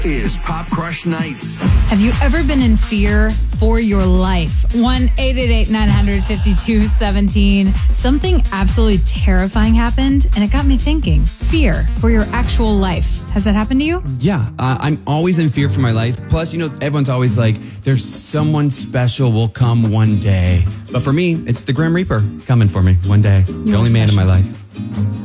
is Pop Crush Nights. Have you ever been in fear for your life? 1-888-952-17. Something absolutely terrifying happened, and it got me thinking. Fear for your actual life. Has that happened to you? Yeah, I'm always in fear for my life. Plus, everyone's always like, there's someone special will come one day. But for me, it's the Grim Reaper coming for me one day. The only man in my life.